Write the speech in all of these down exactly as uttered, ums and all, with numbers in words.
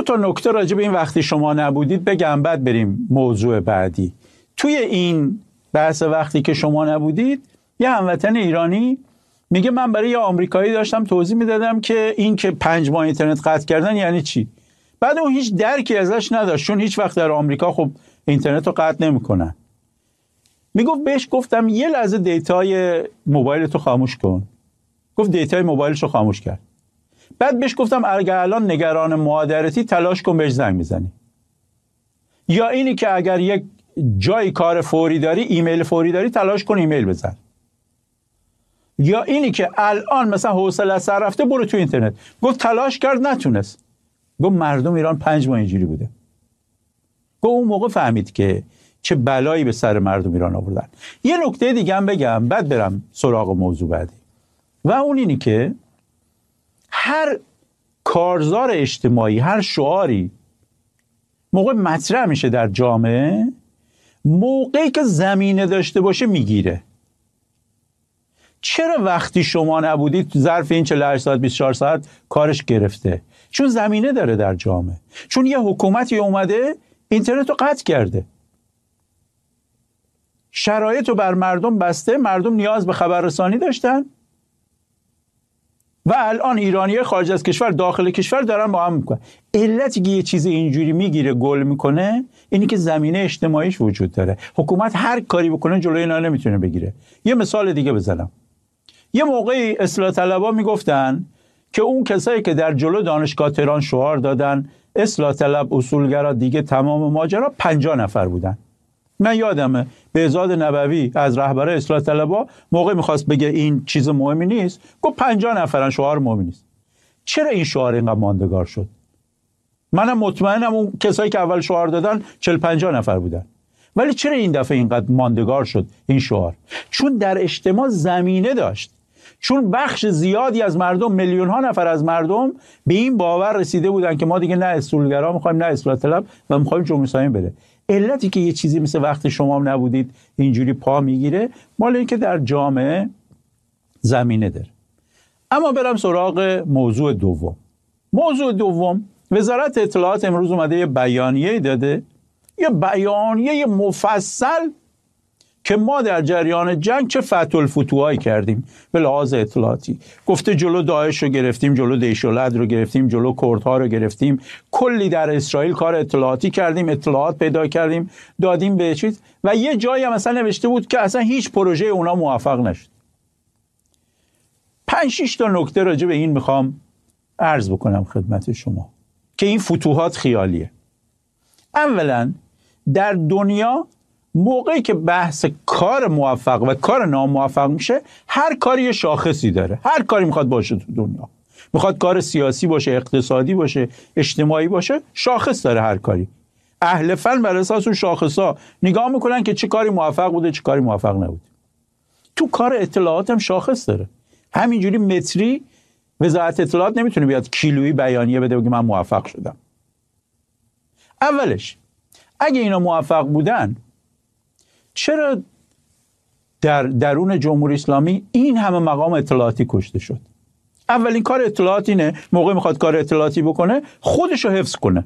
تا نکته راجع به این وقتی شما نبودید بگم، بعد بریم موضوع بعدی. توی این بحث وقتی که شما نبودید، یه هموطن ایرانی میگه من برای یه آمریکایی داشتم توضیح میدادم که این که پنج ماه اینترنت قطع کردن یعنی چی. بعد اون هیچ درکی ازش نداشت، چون هیچ وقت در آمریکا خب اینترنت رو قطع نمیکنن. میگفت بهش گفتم یه لحظه دیتای موبایل تو خاموش کن. گفت دیتای موبایلش رو خاموش کرد. بعد بهش گفتم اگر الان نگران مادرتی تلاش کن بهش زنگ میزنی. یا اینی که اگر یک جای کار فوری داری، ایمیل فوری داری، تلاش کن ایمیل بزن. یا اینی که الان مثلا حوصله سر رفته برو تو اینترنت. گفت تلاش کرد نتونست. گفت مردم ایران پنج ماه اینجوری بوده. گفت اون موقع فهمید که چه بلایی به سر مردم ایران آوردن. یه نکته دیگه هم بگم بعد برم سراغ موضوع بعدی، و اون اینی که هر کارزار اجتماعی، هر شعاری موقع مطرح میشه در جامعه، موقعی که زمینه داشته باشه میگیره. چرا وقتی شما نبودید ظرف این چهل و هشت ساعت بیست و چهار ساعت کارش گرفته؟ چون زمینه داره در جامعه. چون یه حکومتی اومده اینترنت رو قطع کرده، شرایط رو بر مردم بسته، مردم نیاز به خبررسانی داشتن و الان ایرانی‌ها خارج از کشور داخل کشور دارن با هم میکنن. علتی که یه چیزی اینجوری میگیره گل میکنه اینی که زمینه اجتماعیش وجود داره. حکومت هر کاری بکنه جلوی اینا نمیتونه بگیره. یه مثال دیگه بزنم. یه موقعی اصلاح طلبا میگفتن که اون کسایی که در جلو دانشگاه تهران شعار دادن اصلاح طلب اصولگرا دیگه تمام ماجرا، پنجاه نفر بودن. من یادمه بهزاد نبوی از رهبر اصلاح طلبا موقع میخواست بگه این چیز مهمی نیست، گفت پنجاه نفرن، شعار مهمی نیست. چرا این شعار اینقدر ماندگار شد؟ منم مطمئنم اون کسایی که اول شعار دادن چهل پنجاه نفر بودن، ولی چرا این دفعه اینقدر ماندگار شد این شعار؟ چون در اجتماع زمینه داشت. چون بخش زیادی از مردم، میلیون ها نفر از مردم به این باور رسیده بودن که ما دیگه نه اصولگرا میخوایم نه اصلاح طلب و میخوایم جمهوری اسلامی بره. علتی که یه چیزی مثل وقتی شما نبودید اینجوری پا میگیره مال این که در جامعه زمینه داره. اما برم سراغ موضوع دوم. موضوع دوم، وزارت اطلاعات امروز اومده یه بیانیه داده، یه بیانیه مفصل که ما در جریان جنگ چه فتح الفتوحایی کردیم به لحاظ اطلاعاتی. گفته جلو داعش رو گرفتیم، جلو دیشالعد رو گرفتیم، جلو کردها رو گرفتیم، کلی در اسرائیل کار اطلاعاتی کردیم، اطلاعات پیدا کردیم دادیم به چیز. و یه جایی هم مثلا نوشته بود که اصلا هیچ پروژه اونا موفق نشد. پنج شش تا نکته راجع به این میخوام عرض بکنم خدمت شما که این فتوحات خیالیه. اولا در دنیا موقعی که بحث کار موفق و کار ناموفق میشه، هر کاری یه شاخصی داره. هر کاری میخواد باشه تو دنیا، میخواد کار سیاسی باشه، اقتصادی باشه، اجتماعی باشه، شاخص داره هر کاری. اهل فن بر اساس اون شاخصا نگاه میکنن که چه کاری موفق بوده چه کاری موفق نبوده. تو کار اطلاعات هم شاخص داره. همینجوری متری وزارت اطلاعات نمیتونه بیاد کیلویی بیانیه بده بگه من موفق شدم. اولش اگه اینا موفق بودن چرا در درون جمهوری اسلامی این همه مقام اطلاعاتی کشته شد؟ اولین کار اطلاعات اینه موقع میخواد کار اطلاعاتی بکنه خودشو حفظ کنه.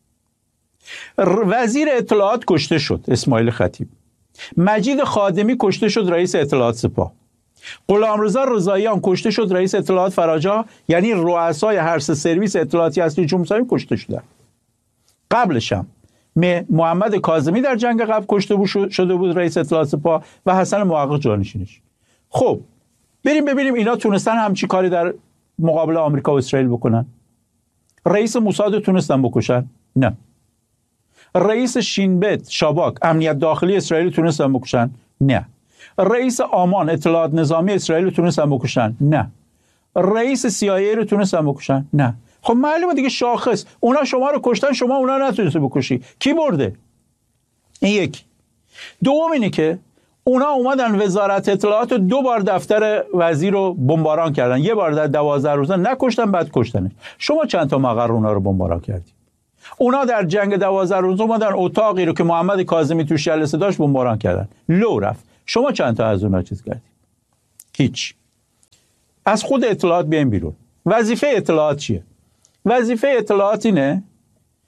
وزیر اطلاعات کشته شد اسماعیل خطیب، مجید خادمی کشته شد رئیس اطلاعات سپاه، غلامرضا رضاییان کشته شد رئیس اطلاعات فراجا، یعنی رؤسای هر سه سرویس اطلاعاتی اصلی جمهوری اسلامی کشته شدن. قبلش هم محمد کاظمی در جنگ قبل کشته شده بود رئیس اطلاعات سپاه و حسن محقق جانشینش. خب بریم ببینیم اینا تونستن همچی کاری در مقابل آمریکا و اسرائیل بکنن؟ رئیس موساد تونستن بکشن؟ نه. رئیس شینبت شاباک امنیت داخلی اسرائیل تونستن بکشن؟ نه. رئیس آمان اطلاعات نظامی اسرائیل تونستن بکشن؟ نه. رئیس سی آی ای رو تونستن بکشن؟ نه. خب معلومه دیگه شاخص. اونا شما رو کشتن، شما اونا نتونستی بکشی. کی برده؟ این یک. دوم اینه که اونا اومدن وزارت اطلاعات دو بار دفتر وزیر رو بمباران کردن. یه بار در دوازده روزه نکشتن، بعد کشتنش. شما چند تا مقر اونا رو بمباران کردی؟ اونا در جنگ دوازده روزه اومدن اتاقی رو که محمد کاظمی توش جلسه داشت بمباران کردن. لو رفت. شما چند تا از اونا چیز کردی؟ هیچ. از خود اطلاعات بیاین بیرون. وظیفه اطلاعات چیه؟ وظیفه اطلاعات اینه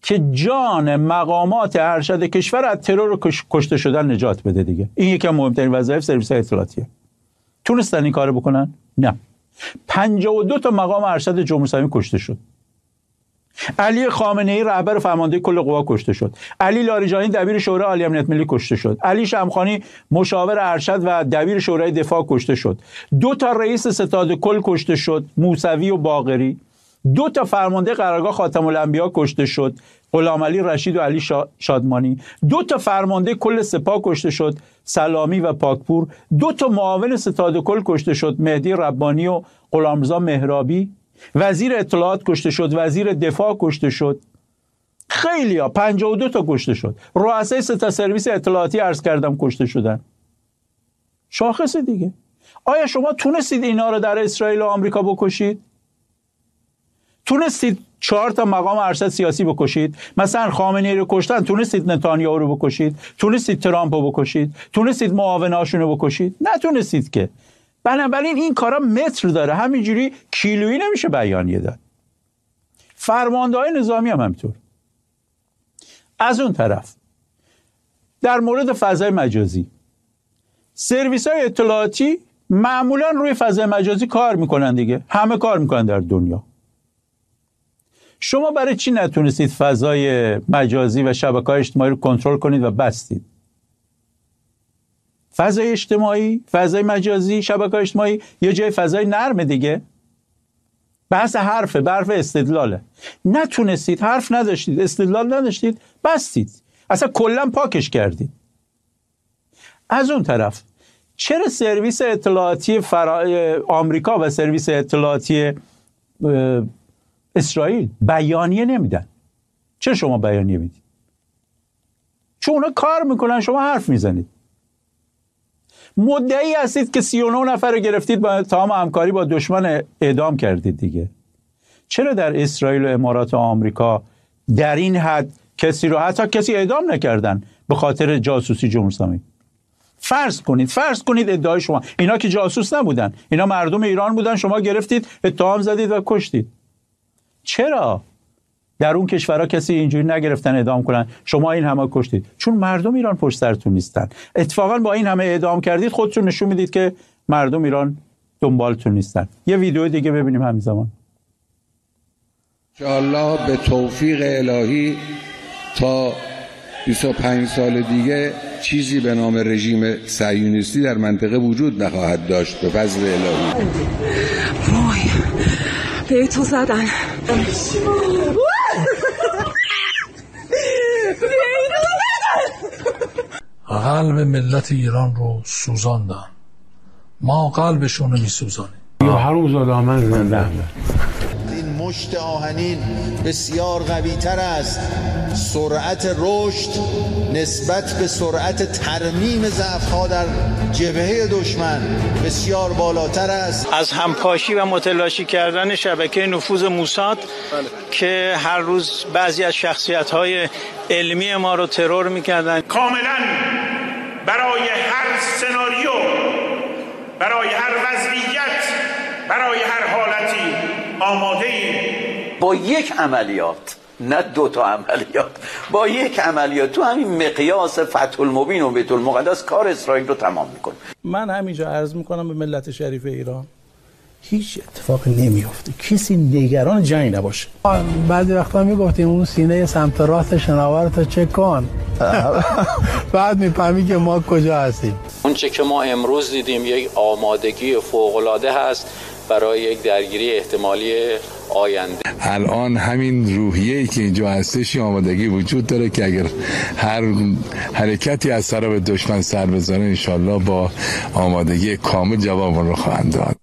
که جان مقامات ارشد کشور از ترور و کشته شدن نجات بده دیگه. این یکی از مهمترین وظایف سرویس اطلاعاتیه. تونستن این کارو بکنن؟ نه. پنجاه و دو تا مقام ارشد جمهوری اسلامی کشته شد. علی خامنه‌ای رهبر فرمانده کل قوا کشته شد. علی لاریجانی دبیر شورای عالی امنیت ملی کشته شد. علی شمخانی مشاور ارشد و دبیر شورای دفاع کشته شد. دو تا رئیس ستاد کل کشته شد، موسوی و باقری. دو تا فرمانده قرارگاه خاتم الانبیا کشته شد، غلامعلی رشید و علی شادمانی. دو تا فرمانده کل سپاه کشته شد، سلامی و پاکپور. دو تا معاون ستاد کل کشته شد، مهدی ربانی و غلامرضا مهرابی. وزیر اطلاعات کشته شد، وزیر دفاع کشته شد. خیلی ها، پنجاه و دو تا کشته شد. رؤسای سه تا سرویس اطلاعاتی عرض کردم کشته شدن. شاخص دیگه. آیا شما تونستید اینا رو در اسرائیل و آمریکا بکشید؟ تونستید چهار تا مقام ارشد سیاسی بکشید؟ مثلا خامنه‌ای رو کشتن، تونستید نتانیاهو رو بکشید؟ تونستید ترامپ رو بکشید؟ تونستید معاوناشون رو بکشید؟ نتونستید که. بنابراین این کارا متر داره، همینجوری کیلویی نمیشه بیانیه داد. فرمانده‌های نظامی هم همینطور. از اون طرف در مورد فضای مجازی، سرویس‌های اطلاعاتی معمولا روی فضای مجازی کار میکنن دیگه. همه کار میکنن در دنیا. شما برای چی نتونستید فضای مجازی و شبکه‌های اجتماعی رو کنترل کنید و بستید؟ فضای اجتماعی، فضای مجازی، شبکه‌های اجتماعی یه جای فضای نرم دیگه. بحث حرفه، حرف استدلاله. نتونستید، حرف نداشتید، استدلال نداشتید، بستید. اصلا کلا پاکش کردید. از اون طرف چرا سرویس اطلاعاتی فرا... آمریکا و سرویس اطلاعاتی اسرائیل بیانیه نمیدن؟ چرا شما بیانیه میدید؟ چون اونا کار میکنن، شما حرف میزنید. مدعی هستید که سی و نه نفر رو گرفتید، با تمام همکاری با دشمن اعدام کردید دیگه. چرا در اسرائیل و امارات و آمریکا در این حد کسی رو، حتی کسی اعدام نکردن به خاطر جاسوسی جمهوری اسلامی؟ فرض کنید فرض کنید ادعای شما، اینا که جاسوس نبودن، اینا مردم ایران بودن، شما گرفتید اتهام زدید و کشتید. چرا در اون کشورها کسی اینجوری نگرفتن اعدام کنن، شما این همه کشتید؟ چون مردم ایران پشت سرتون نیستن. اتفاقا با این همه اعدام کردید خودتون نشون میدید که مردم ایران دنبالتون نیستن. یه ویدیو دیگه ببینیم همین زمان. انشاءالله به توفیق الهی تا بیست و پنج سال دیگه چیزی به نام رژیم صهیونیستی در منطقه وجود نخواهد داشت به فضل الهی. وای به تو زدن. قلب ملت ایران رو سوزاندن، ما قلبشون رو میسوزانیم. یا حروم زاده من زنده. این مشت آهنین بسیار قوی تر است. سرعت رشد نسبت به سرعت ترمیم ضعف‌ها در جبهه دشمن بسیار بالاتر است. از همپاشی و متلاشی کردن شبکه نفوذ موساد بله. که هر روز بعضی از شخصیت‌های علمی ما رو ترور می‌کردن. کاملاً برای هر سناریو، برای هر وضعیت، برای هر حالتی آماده ایم. با یک عملیات، نه دو تا عملیات، با یک عملیات تو همین مقیاس فتح المبین و بیت المقدس کار اسرائیل رو تمام میکنه. من همینجا عرض میکنم به ملت شریف ایران، هیچ اتفاقی نمیافته، کسی نگران جنگ نباشه. بعضی وقتا میگفتیم اون سینه سمت راست شناورتو چک کن، بعد میفهمی که ما کجا هستیم. اون چه که ما امروز دیدیم یک آمادگی فوق‌العاده هست برای یک درگیری احتمالی آینده. الان همین روحیه‌ای که اینجا هستش آمادگی وجود داره که اگر هر حرکتی از طرف دشمن سر بزنه انشالله با آمادگی کامل جواب رو خواهند داد.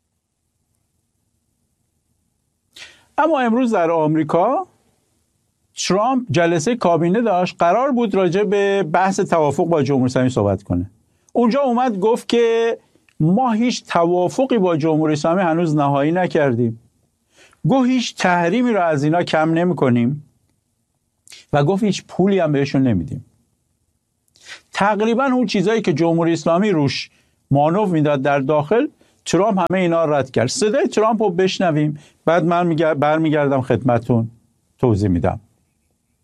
اما امروز در آمریکا ترامپ جلسه کابینه داشت، قرار بود راجع به بحث توافق با جمهوری اسلامی صحبت کنه. اونجا اومد گفت که ما هیچ توافقی با جمهوری اسلامی هنوز نهایی نکردیم. گفت هیچ تحریمی رو از اینا کم نمی کنیم و گفت هیچ پولی هم بهشون نمیدیم. تقریبا اون چیزایی که جمهوری اسلامی روش مانور میداد در داخل، ترامپ همه اینا رد کرد. صدای ترامپ رو بشنویم، بعد من برمیگردم خدمتون توضیح میدم.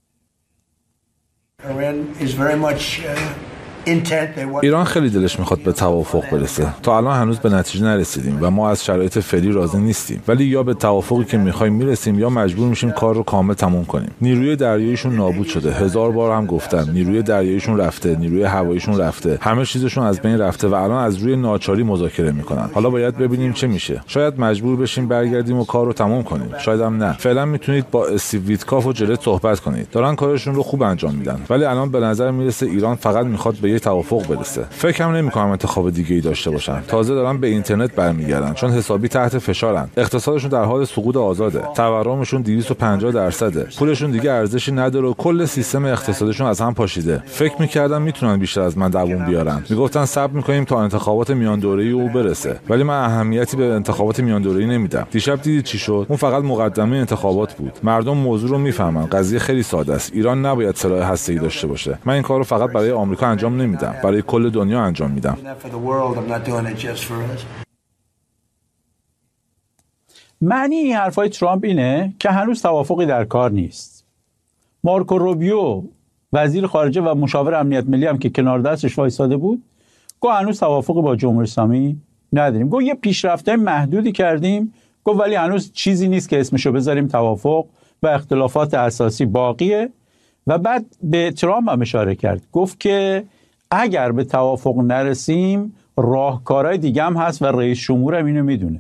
ایران خیلی دلش میخواد به توافق برسه. تا الان هنوز به نتیجه نرسیدیم و ما از شرایط فعلی راضی نیستیم. ولی یا به توافقی که میخوایم میرسیم یا مجبور میشیم کار رو کامل تموم کنیم. نیروی دریاییشون نابود شده. هزار بار هم گفتم نیروی دریاییشون رفته، نیروی هواییشون رفته. همه چیزشون از بین رفته و الان از روی ناچاری مذاکره میکنن. حالا باید ببینیم چه میشه. شاید مجبور بشیم برگردیم و کار رو تموم کنیم. شاید هم نه. فعلا میتونید با استیو ویتکاف و جلت صحبت کنید. دارن کارشون رو خوب انجام میدن. ولی الان به نظر میرسه ایران فقط میخواد به یه توافق برسه. فکرم نمی‌کنم انتخاب دیگه‌ای داشته باشن. تازه دارن به اینترنت برمیگردن چون حسابی تحت فشارن. اقتصادشون در حال سقوط آزاده. تورمشون دویست و پنجاه درصده. پولشون دیگه ارزشی نداره و کل سیستم اقتصادشون از هم پاشیده. فکر می‌کردم میتونن بیشتر از من دووم بیارن. میگفتن صبر می‌کنیم تا انتخابات میان دوره‌ای او برسه. ولی من اهمیتی به انتخابات میان دوره‌ای نمیدم. دیشب دیدید چی شد؟ اون فقط مقدمه انتخابات بود. مردم موضوع رو میفهمن. قضیه خیلی ساده است. ایران نباید سلاح هسته‌ای داشته باشه. من این کارو فقط برای آمریکا انجام نمیدم. برای کل دنیا انجام میدم. معنی این حرفای ترامپ اینه که هنوز توافقی در کار نیست. مارکو روبیو وزیر خارجه و مشاور امنیت ملی هم که کنار دستش وایساده بود گفت هنوز توافقی با جمهوری اسلامی نداریم. گفت یه پیشرفته محدودی کردیم، گفت ولی هنوز چیزی نیست که اسمشو بذاریم توافق و اختلافات اساسی باقیه. و بعد به ترامپ هم اشاره کرد، گفت که اگر به توافق نرسیم راهکارهای دیگه هم هست و رئیس جمهور هم اینو میدونه.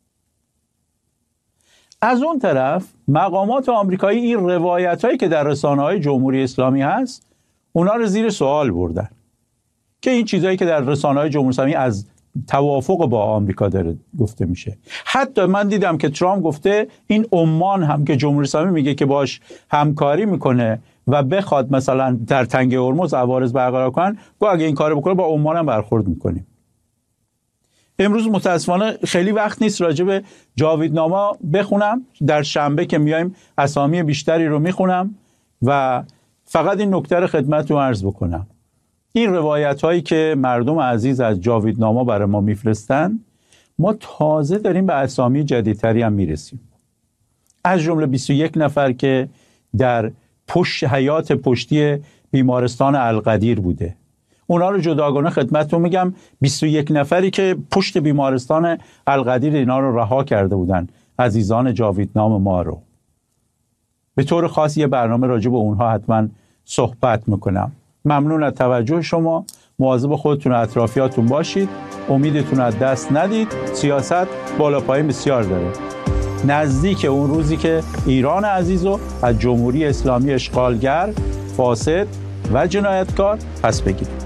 از اون طرف مقامات آمریکایی این روایتایی که در رسانه‌های جمهوری اسلامی هست اونا رو زیر سوال بردن که این چیزایی که در رسانه‌های جمهوری اسلامی از توافق با آمریکا داره گفته میشه. حتی من دیدم که ترامپ گفته این عمان هم که جمهوری اسلامی میگه که باش همکاری میکنه و بخواد مثلا در تنگه هرمز عوارض برقرار کنن، گفت اگه این کارو بکنه با عمان هم برخورد میکنیم. امروز متاسفانه خیلی وقت نیست راجع به جاویدنامه بخونم. در شنبه که میایم اسامی بیشتری رو میخونم و فقط این نکته رو خدمتتون عرض بکنم. این روایت هایی که مردم عزیز از جاویدنامه برای ما میفرستن، ما تازه داریم به اسامی جدیدتری هم میرسیم. از جمله بیست و یک نفر که در پشت حیات پشتی بیمارستان القدیر بوده. اونا رو جداگانه خدمتتون میگم، بیست و یک نفری که پشت بیمارستان القدیر اینا رو رها کرده بودن، عزیزان جاویدنام ما رو. به طور خاص یه برنامه راجع به اونها حتما صحبت میکنم. ممنون از توجه شما. مواظب خودتون و اطرافیاتون باشید. امیدتون از دست ندید. سیاست بالا پایین بسیار داره. نزدیک اون روزی که ایران عزیز رو از جمهوری اسلامی اشغالگر، فاسد و جنایتکار پس بگیرید.